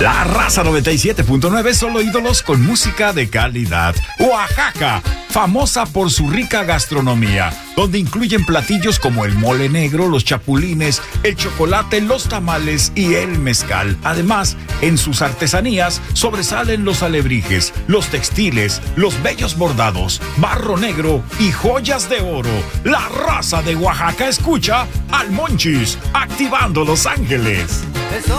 La Raza 97.9, solo ídolos con música de calidad. Oaxaca, famosa por su rica gastronomía, donde incluyen platillos como el mole negro, los chapulines, el chocolate, los tamales y el mezcal. Además, en sus artesanías sobresalen los alebrijes, los textiles, los bellos bordados, barro negro y joyas de oro. La Raza de Oaxaca escucha al Monchis, activando Los Ángeles.